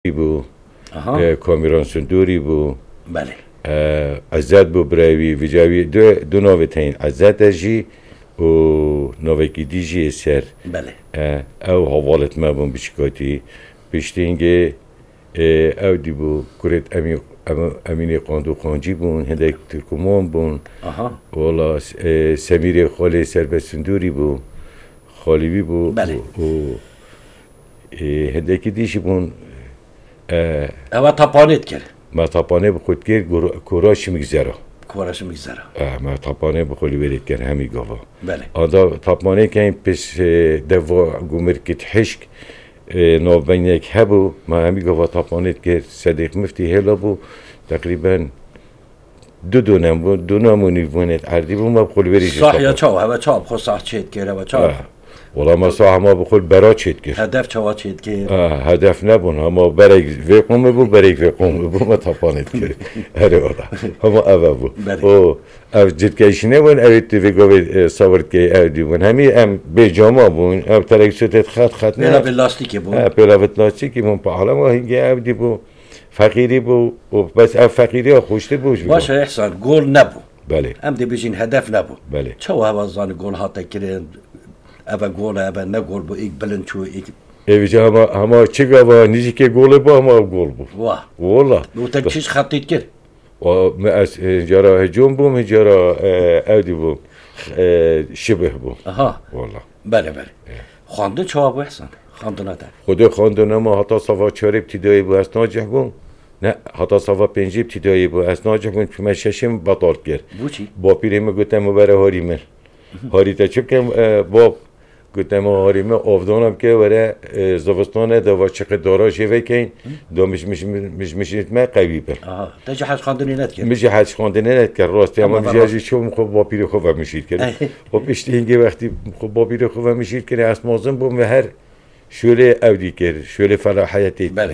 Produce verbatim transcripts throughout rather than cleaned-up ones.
بو آها کامیران سندوری بو بله عزت بو براوی ویجاوی دو دو نوع تین عزت جی و نوعی دیجی سر بله او حوالت ما بون بشکاتی پشتینگه او دی بو کرد امی امینی قاندو خانجی بون هندک ترکمان بون آها والا سمیر خالی سربستندوری بو خالیوی بو بله و هندکی دیشی بون اما تاپانت کرد ما تاپانه بخود کرد کوراش میگذره کوراش میگذره ما تاپانه بخولی برید کرد همی گاوا بله آندا تاپانه که این پس دوا گمر کت حشک نوبینک هبو ما همی گاوا تاپانه کرد صدیق مفتی هلا بو تقریبا دو دونم بود دو نمونی بونت عردی بو ما بخولی برید صح یا چاو هوا چاو بخو صح چید کرد و چاو ولی ما صح ما بخول برا چید کرد هدف چاو چید کرد هدف نبون اما برای وقوم بو برای وقوم بو ما تاپانه کرد هر ولا اما اول بو او او جد کشینه بون اوی تو وگاوی سوارد که او دی بون همی ام بیجاما بون او ترکسوتت خط خط نه پیلاوت لاستیکی بون پیلاوت لاستیکی بون پا حالا ما هنگی او دی بو فقیری بو و بس او فقیری ها خوشتر بوش بگم باشه احسان گول نبو بله ام دی بجین هدف نبو بله چاو هوا زان گول هاتا کرد اوا گول اوا نگول بو ایک بلند چو ایک ایویجا هما هما چی گاوا نیزی که گوله با هما گول بو واه والله و تا چیز خطیت کرد و از جرا هجوم بوم جرا اودی بوم شبه بوم آها والله بله بله خواندن چاو بو احسان خواندن هتا خود خواندن ما حتی صفا چهار ابتدایی بو از ناجح بوم نه حتی صفا پنج ابتدایی بو از ناجح بوم که من ششم بطار کرد بو چی؟ با پیرم گفتم برای هاری من هاری تا چه کم باب گفتم هاری من آفدانم که برای زوستانه دوا چقدر داراش وکین دو مش مش مش مشیت ما قوی بر آها تجي حاج خواندنی نت کرد میشه حج خواندن نت کرد راستی اما میشه چون خب با پیر خوب میشید کرد خب پشت اینگه وقتی خب با پیر خوب میشید کرد از مازن بوم و هر شوله اودی کرد شوله فلاحیتی بله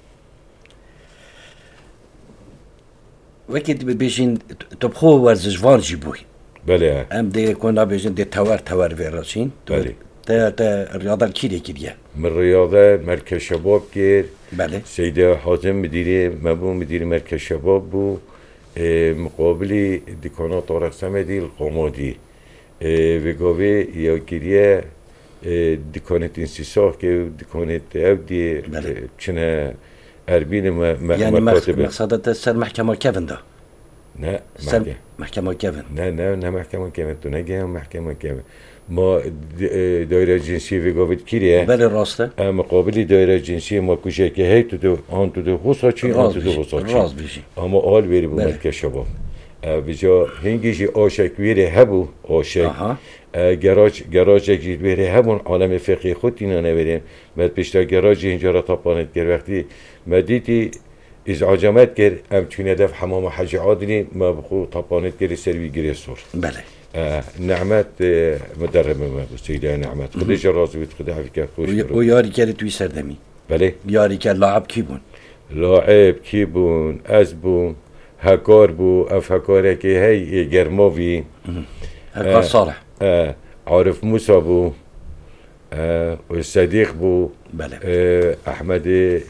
وقتی ببیشین تبخو ورزش وارجی بوی بله ام دی کنا بیشین دی توار توار ورشین بله تا تا ریاضه کی کیه من ریاضه مرکز شباب کرد بله سیده حازم مدیری مبو مدیر مرکز شباب بو مقابلی دکانات طارق صمدی القمادی و گاوی یا گریه دکانت انسیساخ که دکانت اودی چنه اربین ما یعنی مقصدت سر محکمه کیفن ده نه سر محکمه کیفن نه نه نه محکمه کیفن تو نگه محکمه کیفن ما دایره جنسی وگاوید کیه بله راسته مقابل دایره جنسی ما کوشه که هی تو دو آن تو دو خوصا چی آن تو دو خوصا چی راست بیشی اما آل بری بود مرکز شباب بجا هنگیشی آشک ویره هبو آشک گراج گراج جدید بره همون عالم فقهی خود اینا نبریم بعد پیشتا گراج اینجا را تاپانت کرد وقتی مدیتی ازعاجمت کرد ام چونه دف حمام حج عادلی ما بخو تاپانت کرد سروی گری سور بله نعمت مدرب ما بسیده نعمت خودش راضی بود خدا حفظ کرد خوش و یاری کرد توی سردمی بله یاری کرد لاعب کی بون لاعب کی بون از بون هکار بو اف هکاره که هی گرماوی هکار صالح عارف موسى بو والصديق بو بله احمد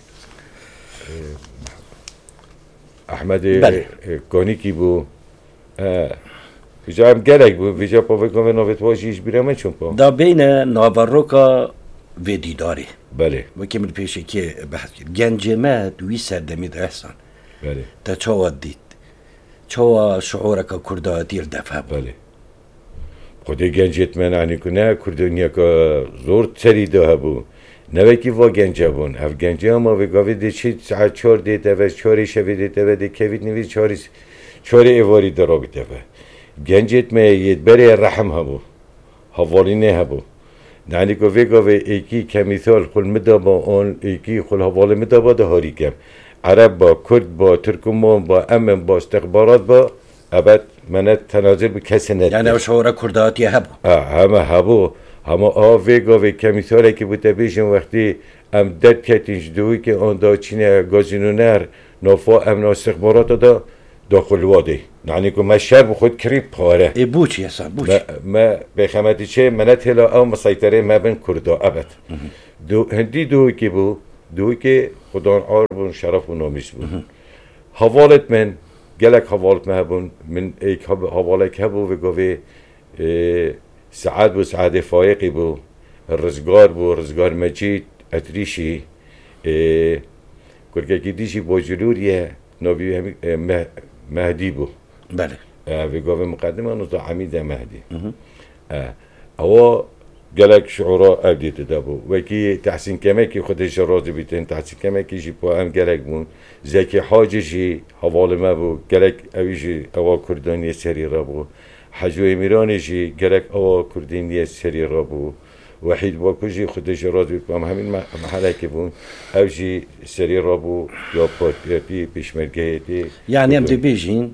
احمد بله كونيكي بو فيجا ام گلك بو فيجا با وگم نوت واجيش بيرم چون با دا بين ناواروكا و دیداری بله و که من پیش که بحث کرد گنجمه دوی سردمید احسان بله تا چوا دید چوا شعورك کرده دیر دفعه بله خودی گنجت من عنی کنه کردونیا که زور سری ده بو نه کی وا گنجه بون اف گنجه ما و گاوی دی چی ساعت چهار دیده و چهاری شوی دیده و دی کوید نویز چهاری چهاری ایواری درابیده و گنجت می ید بری رحم هبو حوالی نه هبو یعنی که وی گاوی ایکی کمیثال خل مدابا آن ایکی خل حوالی مدابا ده هاری کم عرب با کرد با ترکمان با امن با استخبارات با ابد من تناظر به کسی ندید یعنی شعور کرداتی هبو همه هبو همه آوه گاوه کمیثاله که بوده بیشن وقتی ام دد کتینش دوی که آن دا چینه گازینونر نافا امن استخبارات دا داخل واده یعنی که من شر بخود کریب پاره ای بوچی اصلا بوچی ما بخمتی چه منت هلا او مسیطره مبن کردا ابد دو هندی دوی که بو دوی که خدان آر بون شرف و نامیس بون حوالت من گلک حوالت من بون من ایک حوالک هبو و گوه سعد بو سعد فایقی بو رزگار بو رزگار مجید اتریشی کرکه کی دیشی با جلوریه نبی مهدی بو بله و گوه مقدمه نوزا حمید مهدی او گلک شعراء ابدیت دابو و کی تحسین کمکی خودش راضی بیتن تحسین کمکی جی پا هم گلک بون زکی حاجی جی حوال ما بو گلک اویجی اوا کردانی سری را بو حجو امیرانی جی گلک اوا کردانی سری را بو وحید باکو جی خودش راضی بیتن همین محله که بون اوجی سری را بو یا پارتی پیشمرگه دی يعني ام دي بيجين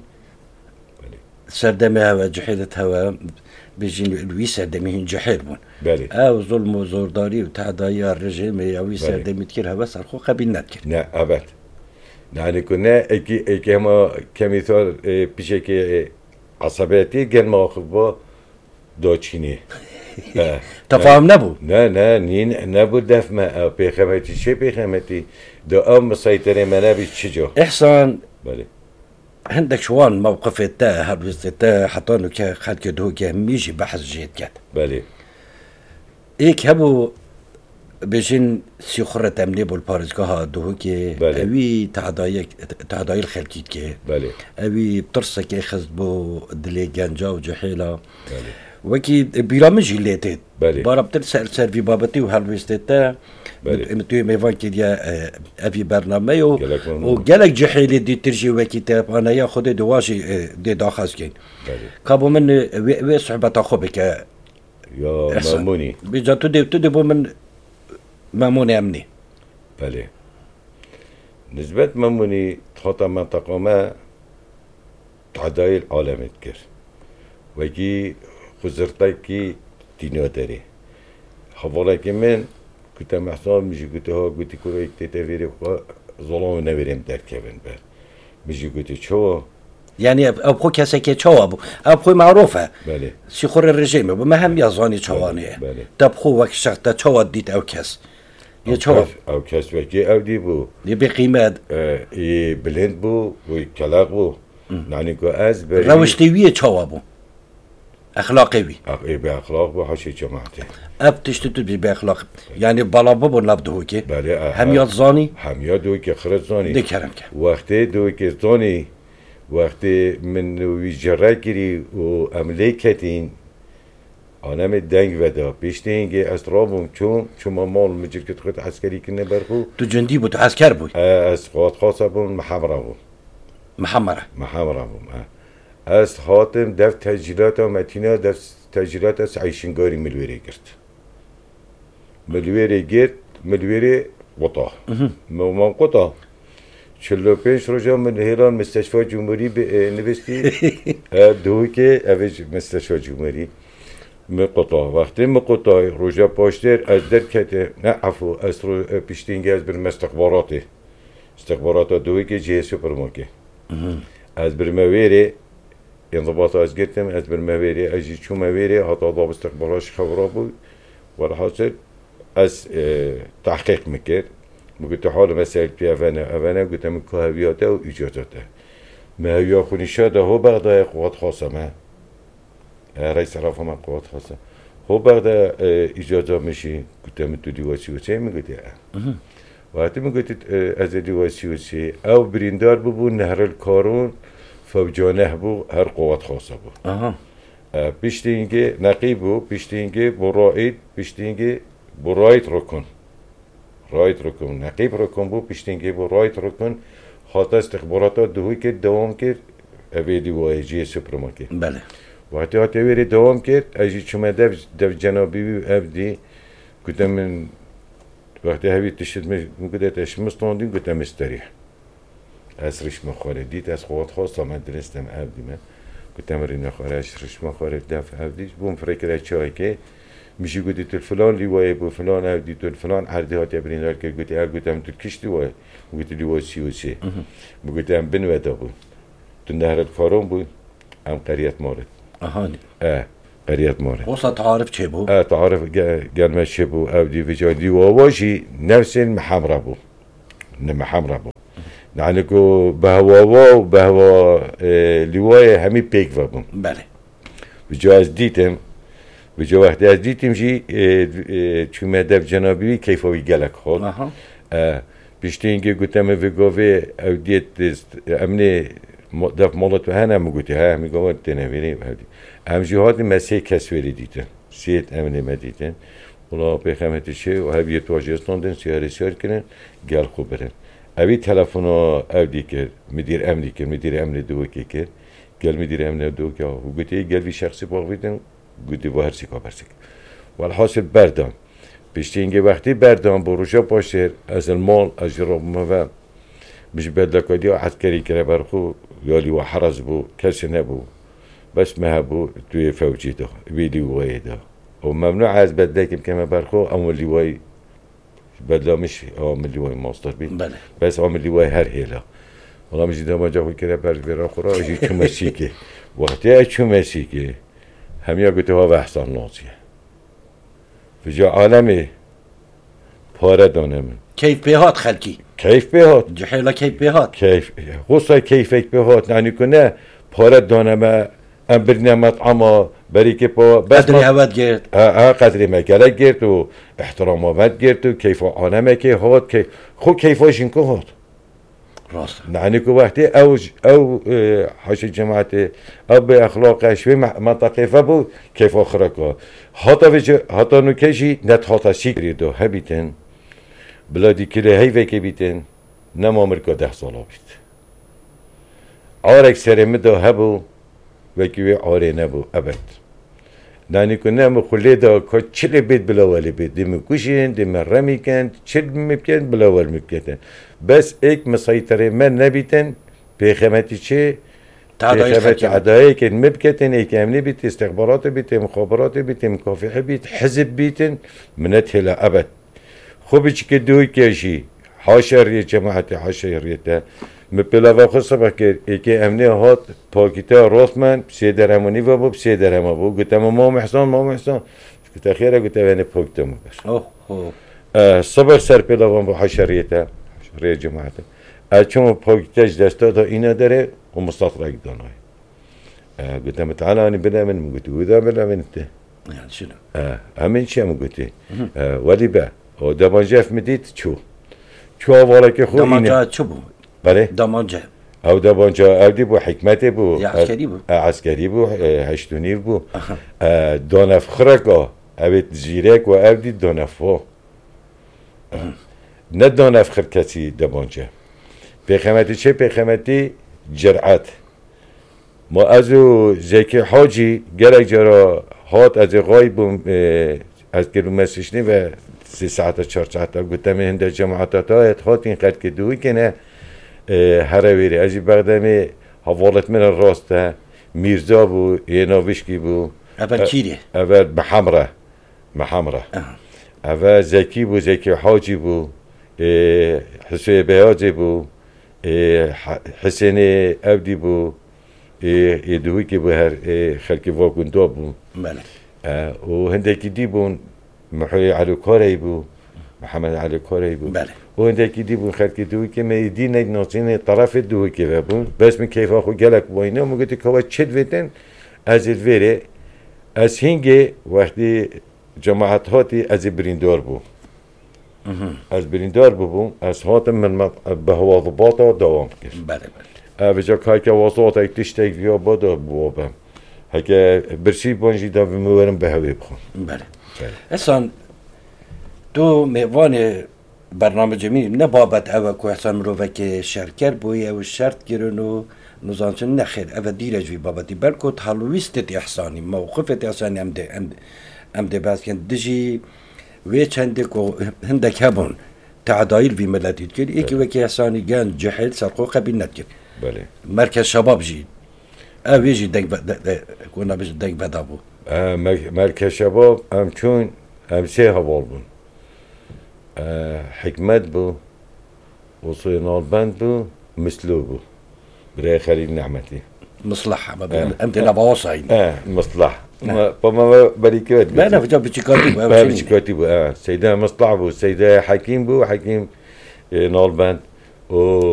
سردمها وجحيلتها بيجين الوي سردمين جحيل بون بله او ظلم وزورداري وتعدايا الرجيم يوي سردمي تكيرها بس ارخو قبل نتكر نه ابد يعني كنا اكي اكي ما كمثال بشكل عصبيتي قال ما اخبا داچيني تفاهم نبو نه نه نين نبو دف ما بخمتي شي بخمتي دا ام مسيطرة ما نبي تشجع احسان بله عندك شوان موقف تا هبز تا حطانو كا خد كدو كا ميجي بحث جيت كات بله ايك هبو بيجين سيخرة تملي بول بارزقها دو كي بله. اوي تعداي تعداي الخلكيت كي بله اوي بترسا كي خز بو دلي جانجا وجحيلا بله وكي بيرامجي ليتت بله. بارا بترسل سيرفي بابتي وهالويستتا بله. متوي ميفان كي ديا افي برنامج و جالك ممنون. وجالك جحيلي دي ترجي وكي تاب انا يا خدي دواجي دي داخاس كين بله كابو من وي صحبه تاخبك يا ماموني بيجا تدي تدي بو من ماموني امني بله نسبة ماموني تخطى منطقة ما تعداي العالم تكر وكي خزرتكي تينو داري حوالك من كنت محسان مجي قلت ها قلت كوريك تتفيري ظلام نبريم دركبن بر مجي قلت شو يعني ابخو كاسكي تشو ابو ابخو معروفه بله سيخور الرجيم ما هم يزاني تشواني بله. تبخو وك شخت تشو ديت او كاس يا او تشو كاس او كاس وكي او دي بو يبي قيمات اه اي بلند بو وكلاق بو يعني كو از بري روشتيويه تشو ابو اخلاقي بي اي باخلاق بو حشي جماعتي اب تشتت بي باخلاق يعني بلابو نبدو كي بله اه هم يزاني هم يا دوي كي خرج زاني دي كرم كه وقتی دوی که زانی وقتی من وی جره گیری و عمله کتین آنم دنگ ودا پیشتی اینگه اسرابم چون چون ما مال مجر که خود عسکری کنه برخو تو جندي بو عسكر بو از خواد خاصه بون محمره بون محمره محمره بون از خاتم دف تجهیلات و متینه دف تجهیلات از عیشنگاری ملویره گرد ملویره گرد ملویره قطع من قطع چلو پنج روزا من هیران مستشفى جمهوری نوشتی دوی که اوج مستشفى جمهوری مقطع وقتی مقطع روزا پاشتر از در کته نه عفو از رو پیشتینگی از بر استخباراتی استخبارات دوی که جه سوپرمارکت از بر مویره انضباط از گرتم از بر مویره از چو مویره حتی ضابط استخباراش خبره بود و حاصل از تحقیق میکرد مگه حال مسائل پی اوانه اوانه گفتم کهویاته و ایجاداته مهویا خونی شده هو بغداد قوات خاصه ما رئیس رفع من قوات خاصه هو بغداد ایجادا میشی گفتم تو دیواسی و چه میگویی وقتی میگویی از دیواسی و چه او بریندار ببو نهر الکارون فوجانه بو هر قوات خاصه بو اها بیشتینگه نقیبو بیشتینگه برایت بیشتینگه برایت رکن رایت رکن نقیب رکن بو پیشتینگی بو رایت رکن خاطر استخبارات دوی که دوام کرد اویدی و ایجی سوپرمارکت بله وقتی هاتی ویری دوام کرد ایجی چومه دف دف جنابی بی افدی گفتم من وقتی هوی تشد میگه تش مستاندین گفتم استریح از ریش مخوره دید از قوات خواست من درستم افدی من گفتم رینا خوره از ریش مخوره دف افدیش بوم فکر چای که میشه گویی تو فلان لیوای بو فلان افدی تو فلان عرضه هاتی برینار که گویی ار گویی تو کیش لیوای گویی لیوای سی و سی گویی ام بنویده بود تو نهر الفارم بود ام قریت مارد اها اه قرية موري وصلت عارف چه اه تعرف قال ما شبو او دي في جادي وواجي نفس المحمرة بو محمرة بو نعنكو بهوا وبهوا اه لواية همي بيك فابو بله بجا از دیتم بجا وقتی از دیتم جی چون مدف جنابی کیفاوی گلک خود بیشتر اینکه گوتم وگاوه او دیت امنه دف مالت و هنم مگوتی ها همی گوه تنویری همجی هات مسیح کسوری دیتن سیت امنه مدیتن اولا بخمتی چه و هبی تواجهستان دن سیاره سیار کنن گل خوب برن اوی تلفن او دی کرد مدیر امنی کرد مدیر امنی دو که کرد قال مدير امن دو كا وقلت ايه قال في شخص باغيتن قلت له هرسي كبرسك والحاصل بردان بيشتينجي وقتي بردان بروشا باشر از المال اجرب ما مش بدلك دي عسكري كده برخو يالي وحرز بو كاس نبو بس ما هبو توي فوجي ده بيلي واي ده وممنوع از بدلك كما برخو اول لي واي بدلا مش عامل لي واي ماستر بي بس عامل لي واي هر هيلا والله مش ده ما جاكو كده برفيرا خورا اجي كمسيكي وقتها كمسيكي هم يا قلت هو احسن ناصيه فجا عالمي پاره دانم كيف بهات خلقي كيف بهات جحيلا كيف بهات كيف خصوصا كيفك بهات يعني كنا پاره دانم ام برنامج اما بريكي با بس قدري هوات گرد اه قدري ما گلك گرد و احترامات گرد و كيف عالمه كي هات كي خو كيفاش انكو هات راست يعني كو وقتي او او حاش جماعتي او باخلاق شوي منطقه فبو كيف اخرك حتى في حتى نكشي نت حتى سيكريدو هبيتن بلادي كده هي وكي بيتن نما مركا ده سال بيت عارك سرمدو هبو وكي عاري نبو ابد يعني كنا مخلي دا كل بيت بلا ولا بيت دي مكوشين دي مرمي كان شد ممكن بلا ولا ممكن بس ايك مسيطرة من نبيتن بخمتي شيء بخمتي عداية كان مبكتن ايك امني بيت استخبارات بيت مخابرات بيت مكافحة بيت حزب بيتن منت هلا ابد خوبش كدوي كشي حاشر يا جماعة حاشر يتا مبلا خصوصا بكر ايكي امني هات باكيتا روثمان بسي درموني وابو بسي درمابو قلت ما محسن ما محسن قلت اخيرا قلت انا باكيتا مبس اوه اوه اه صبر سر بلا وابو حشريتا حشرية جماعة اشوم باكيتاش دستا دا اينا داره ومستطرق داناي اه قلت تعالى انا بلا من قلت وذا بلا من انت يعني شنو اه همين شي قلت اه ولي با ودبانجاف مديت شو شو والك خو دمانجا شو بو بله دمانجا او دبانجا او دي بو حكمتي بو عسكري بو عسكري بو هشتونيف بو دونف خرقا اوت زيرك و او دي دونفو نه دونف خركتي دبانجا بخمتي چه بخمتي جرعت ما ازو زكي حاجي گلك جرا هات از غايب از گلو مسشني و سه ساعت چهار ساعت گفتم هند جماعت تا هات این قد که دوی کنه هرویری ازی بردمی حوالت من راسته میرزا بو یناوشکی بو اول کیره اول محمره محمره اول زکی بو زکی حاجی بو حسین بیازی بو حسین عبدی بو دوی که بو هر خلکی واگوندا بو بله و هندکی دی بون محوی علو کاری بو محمد علي كوري بو بله وهنداك يديبون خالك دوي كما يدينا ناصين طرف دوي كيف بون بس من كيف اخو قالك بوينه وقلت لك هو تشد فيتن از الفيري از هنجي وقتي جماعات هاتي از بريندور بو از بريندور بو از هاتم من بهوا ضباطه دوام كيف بله بله بجا كايكا وسط اي تشتاق فيها بدا بوابا هكا برشي بونجي دا بمورن بهوي بخون بله اصلا تو میوان برنامه جمعی نه بابت اوه که احسان مروفه که شرکر بوی او شرط گرن و نزانچن نخیر اوه دیرج وی بابتی بلکو تحلویستت احسانی موقفت احسانی ام ده ام ده باز کن دجی وی چنده که هندک هبون تعدایل وی ملتید کرد ایکی وکی احسانی گن جحل سرقو قبیل ند کرد بله مرکز شباب جی اوه جی دنگ کنه بجی دنگ بدا بو مرکز شباب هم چون هم سه حوال بون حكمت بو وصينال بند بو مسلو بو برای خليل نعمتي مصلحة ما بين أنت لا بوصين اه مصلح ما ما بريكات لا أنا فجأة بتشكاتي بقى ما بشكاتي بقى سيدنا مصطفى بو سيدة حكيم بو حكيم نالبند و